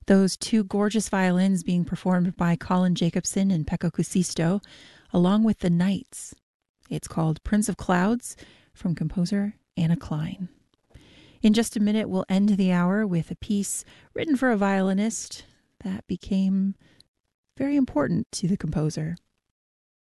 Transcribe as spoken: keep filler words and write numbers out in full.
Those two gorgeous violins being performed by Colin Jacobson and Pekka Kusisto, along with the Knights. It's called Prince of Clouds from composer Anna Klein. In just a minute, we'll end the hour with a piece written for a violinist that became very important to the composer.